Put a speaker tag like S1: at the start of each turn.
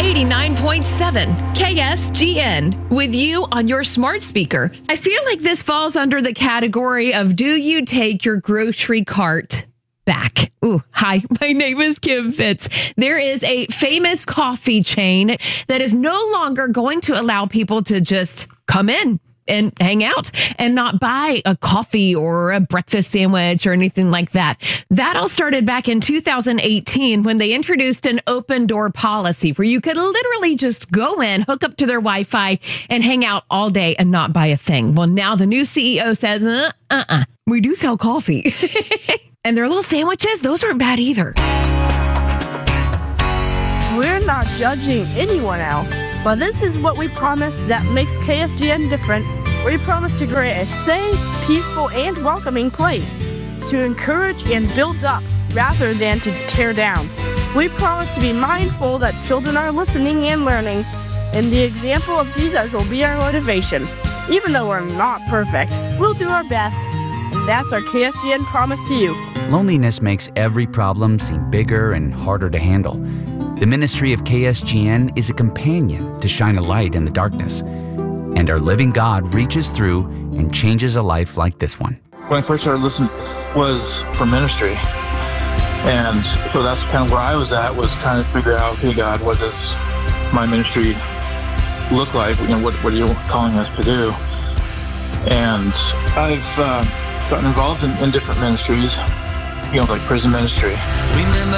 S1: 89.7 KSGN with you on your smart speaker. I feel like this falls under the category of do you take your grocery cart back? Ooh, hi, my name is Kim Fitz. There is a famous coffee chain that is no longer going to allow people to just come in and hang out and not buy a coffee or a breakfast sandwich or anything like that. That all started back in 2018 when they introduced an open door policy where you could literally just go in, hook up to their Wi-Fi and hang out all day and not buy a thing. Well, now the new CEO says, we do sell coffee. And their little sandwiches, those aren't bad either.
S2: We're not judging anyone else, but this is what we promise that makes KSGN different. We promise to create a safe, peaceful, and welcoming place to encourage and build up rather than to tear down. We promise to be mindful that children are listening and learning, and the example of Jesus will be our motivation. Even though we're not perfect, we'll do our best, and that's our KSGN promise to you.
S3: Loneliness makes every problem seem bigger and harder to handle. The ministry of KSGN is a companion to shine a light in the darkness. And our living God reaches through and changes a life like this one.
S4: When I first started listening was for ministry. And so that's kind of where I was at, was trying to figure out, okay, God, what does my ministry look like? You know, what are you calling us to do? And I've gotten involved in different ministries, you know, like prison ministry.
S5: Remember